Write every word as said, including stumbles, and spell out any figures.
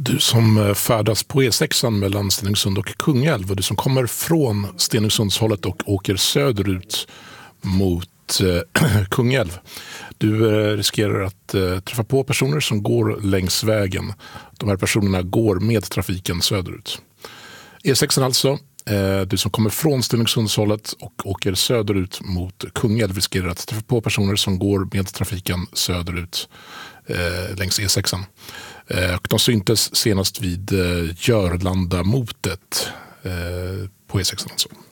Du som färdas på E sex mellan Stenungsund och Kungälv och du som kommer från Stenungsundshållet och åker söderut mot eh, Kungälv. Du eh, riskerar att eh, träffa på personer som går längs vägen. De här personerna går med trafiken söderut. E sex alltså. Eh, du som kommer från Stenungsundshållet och åker söderut mot Kungälv riskerar att träffa på personer som går med trafiken söderut eh, längs E sex. Eh, och de syntes senast vid eh, Jörlanda-motet eh, på E sex alltså.